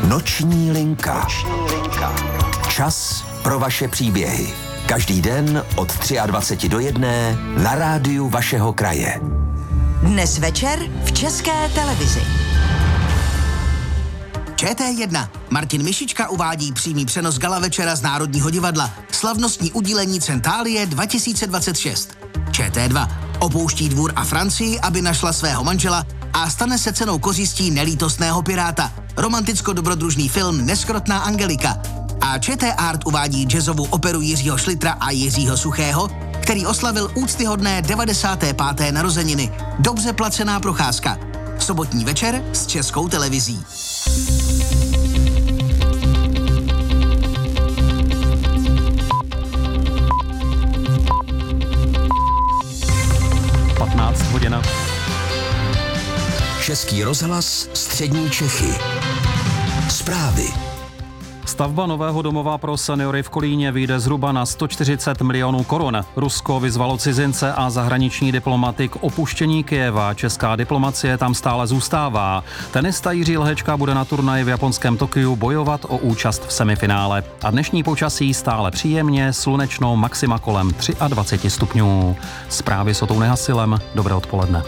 Noční linka. Čas pro vaše příběhy. Každý den od 23 do 1 na rádiu vašeho kraje. Dnes večer v České televizi. ČT1. Martin Mišička uvádí přímý přenos gala večera z Národního divadla. Slavnostní udílení Centálie 2026. ČT2. Opouští dvůr a Francii, aby našla svého manžela a stane se cenou kořistí nelítostného piráta. Romanticko-dobrodružný film Neskrotná Angelika. A ČT Art uvádí jazzovou operu Jiřího Šlitra a Jiřího Suchého, který oslavil úctyhodné 95. narozeniny. Dobře placená procházka. Sobotní večer s Českou televizí. Hodina. Český rozhlas, střední Čechy. Zprávy. Stavba nového domova pro seniory v Kolíně vyjde zhruba na 140 milionů korun. Rusko vyzvalo cizince a zahraniční diplomaty k opuštění Kyjeva. Česká diplomacie tam stále zůstává. Tenista Jiří Lehečka bude na turnaji v japonském Tokiu bojovat o účast v semifinále. A dnešní počasí stále příjemně, slunečno, maxima kolem 23 stupňů. Zprávy s Otou Nehasilem. Dobré odpoledne.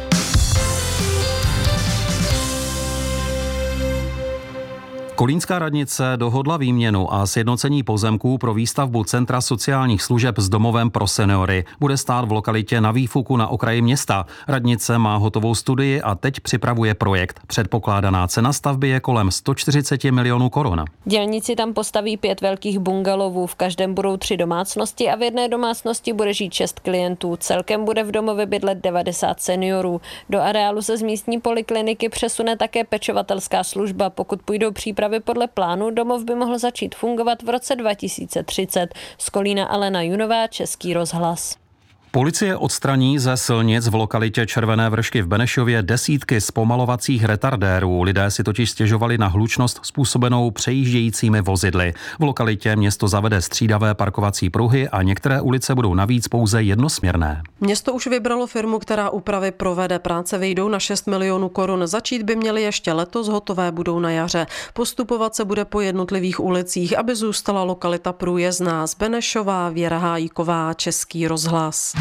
Kolínská radnice dohodla výměnu a sjednocení pozemků pro výstavbu Centra sociálních služeb s domovem pro seniory. Bude stát v lokalitě Na Výfuku na okraji města. Radnice má hotovou studii a teď připravuje projekt. Předpokládaná cena stavby je kolem 140 milionů korun. Dělníci tam postaví 5 velkých bungalovů, v každém budou 3 domácnosti a v jedné domácnosti bude žít 6 klientů. Celkem bude v domově bydlet 90 seniorů. Do areálu se z místní polikliniky přesune také pečovatelská služba. Pokud půjdou přípravy podle plánu, domov by mohl začít fungovat v roce 2030. Z Kolína Alena Junová, Český rozhlas. Policie odstraní ze silnic v lokalitě Červené Vršky v Benešově desítky zpomalovacích retardérů. Lidé si totiž stěžovali na hlučnost způsobenou přejíždějícími vozidly. V lokalitě město zavede střídavé parkovací pruhy a některé ulice budou navíc pouze jednosměrné. Město už vybralo firmu, která úpravy provede. Práce vyjdou na 6 milionů korun. Začít by měly ještě letos, hotové budou na jaře. Postupovat se bude po jednotlivých ulicích, aby zůstala lokalita průjezdná. Z Benešova Věra Hájíková, Český rozhlas.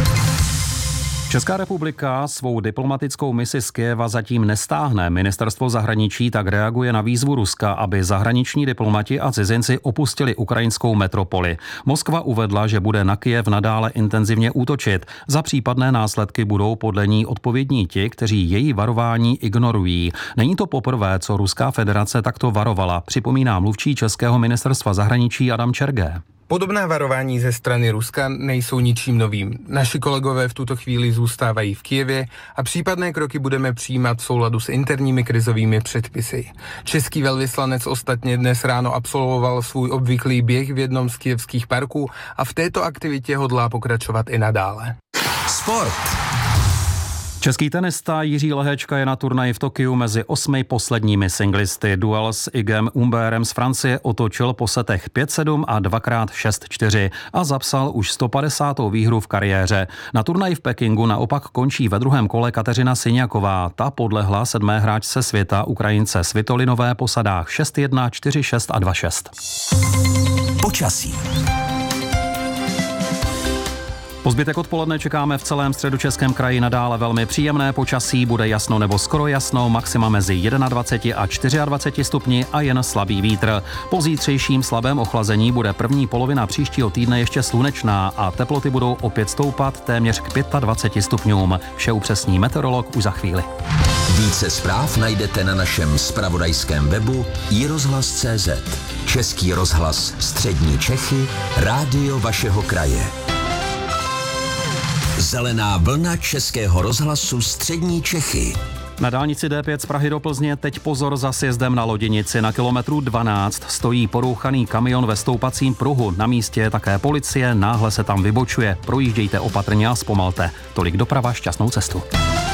Česká republika svou diplomatickou misi z Kyjeva zatím nestáhne. Ministerstvo zahraničí tak reaguje na výzvu Ruska, aby zahraniční diplomati a cizinci opustili ukrajinskou metropoli. Moskva uvedla, že bude na Kyjev nadále intenzivně útočit. Za případné následky budou podle ní odpovědní ti, kteří její varování ignorují. Není to poprvé, co Ruská federace takto varovala, připomíná mluvčí českého ministerstva zahraničí Adam Čergé. Podobná varování ze strany Ruska nejsou ničím novým. Naši kolegové v tuto chvíli zůstávají v Kyjevě a případné kroky budeme přijímat v souladu s interními krizovými předpisy. Český velvyslanec ostatně dnes ráno absolvoval svůj obvyklý běh v jednom z kyjevských parků a v této aktivitě hodlá pokračovat i nadále. Sport. Český tenista Jiří Lehečka je na turnaji v Tokiu mezi 8 posledními singlisty. Duel s Igem Humbérem z Francie otočil po setech 5-7 a 2x6-4 a zapsal už 150. výhru v kariéře. Na turnaji v Pekingu naopak končí ve druhém kole Kateřina Syňaková. Ta podlehla 7. hráčce světa Ukrajince Svitolinové po sadách 6-1, 4-6 a 2-6. Počasí. Po zbytek odpoledne čekáme v celém středočeském kraji nadále velmi příjemné počasí, bude jasno nebo skoro jasno, maxima mezi 21 a 24 stupni a jen slabý vítr. Po zítřejším slabém ochlazení bude první polovina příštího týdne ještě slunečná a teploty budou opět stoupat téměř k 25 stupňům. Vše upřesní meteorolog už za chvíli. Více zpráv najdete na našem zpravodajském webu iRozhlas.cz. Český rozhlas, střední Čechy, rádio vašeho kraje. Zelená vlna Českého rozhlasu střední Čechy. Na dálnici D5 z Prahy do Plzně teď pozor za sjezdem na Loděnici. Na kilometru 12 stojí porouchaný kamion ve stoupacím pruhu. Na místě je také policie, náhle se tam vybočuje. Projíždějte opatrně a zpomalte. Tolik doprava, šťastnou cestu.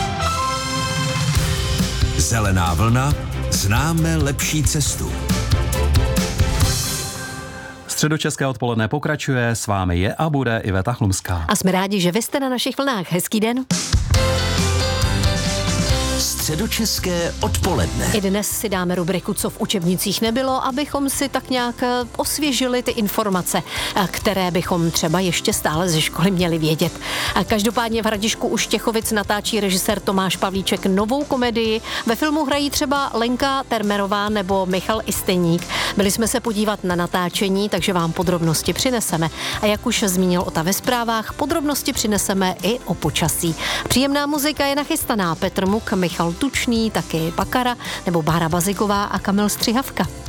Zelená vlna, známe lepší cestu. Středočeské odpoledne pokračuje, s vámi je a bude Iveta Chlumská. A jsme rádi, že vy jste na našich vlnách. Hezký den. Středočeské odpoledne. I dnes si dáme rubriku Co v učebnicích nebylo, abychom si tak nějak osvěžili ty informace, které bychom třeba ještě stále ze školy měli vědět. Každopádně v Hradišku u Štěchovic natáčí režisér Tomáš Pavlíček novou komedii. Ve filmu hrají třeba Lenka Termerová nebo Michal Isteník. Byli jsme se podívat na natáčení, takže vám podrobnosti přineseme. A jak už zmínil Ota ve zprávách, podrobnosti přineseme i o počasí. Příjemná muzika je nachystaná. Petr Muk, Michal Tučný, taky Bakara nebo Bára Baziková a Kamil Střihavka.